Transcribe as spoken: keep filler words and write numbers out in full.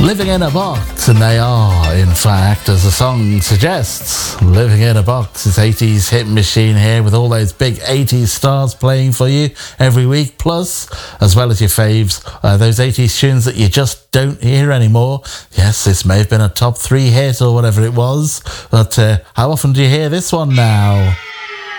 Living in a box, and they are, in fact, as the song suggests, living in a box. It's eighties hit machine here with all those big eighties stars playing for you every week, plus, as well as your faves, uh, those eighties tunes that you just don't hear anymore. Yes, this may have been a top three hit or whatever it was, but uh, how often do you hear this one now?